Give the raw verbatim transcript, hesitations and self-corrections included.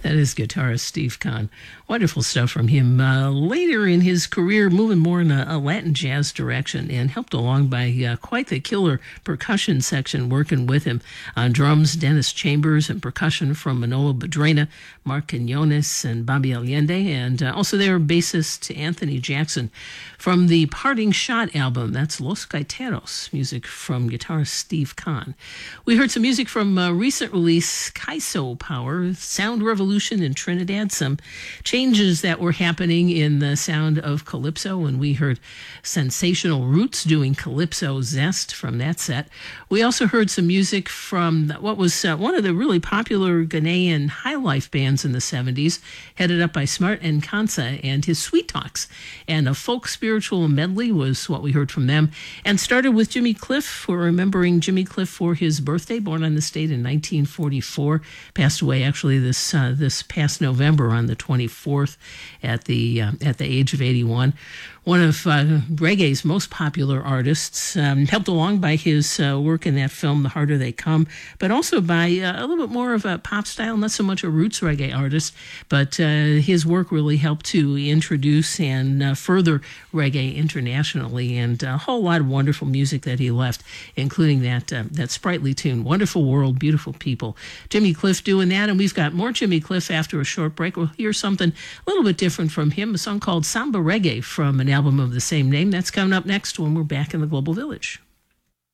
That is guitarist Steve Kahn. Wonderful stuff from him. Uh, later in his career, moving more in a, a Latin jazz direction, and helped along by uh, quite the killer percussion section working with him. On drums, Dennis Chambers, and percussion from Manolo Badrena, Mark Quinones, and Bobby Allende, and uh, also their bassist Anthony Jackson. From the Parting Shot album, that's Los Gaiteros, music from guitarist Steve Kahn. We heard some music from a recent release, Kaiso Power, Sound Revolution in Trinidad, some changes that were happening in the sound of Calypso, when we heard Sensational Roots doing Calypso Zest from that set. We also heard some music from what was uh, one of the really popular Ghanaian high life bands in the seventies, headed up by Smart Nkansa and his Sweet Talks. And a folk spiritual medley was what we heard from them. And started with Jimmy Cliff. We're remembering Jimmy Cliff for his birthday, born on the state in nineteen forty-four. Passed away actually this uh, this past November on the twenty-fourth at the uh, at the age of eighty-one. One of uh, reggae's most popular artists, um, helped along by his uh, work in that film, The Harder They Come, but also by uh, a little bit more of a pop style, not so much a roots reggae artist, but uh, his work really helped to introduce and uh, further reggae internationally, and a whole lot of wonderful music that he left, including that uh, that sprightly tune, Wonderful World, Beautiful People. Jimmy Cliff doing that, and we've got more Jimmy Cliff after a short break. We'll hear something a little bit different from him, a song called Samba Reggae from an album of the same name. That's coming up next when we're back in the Global Village.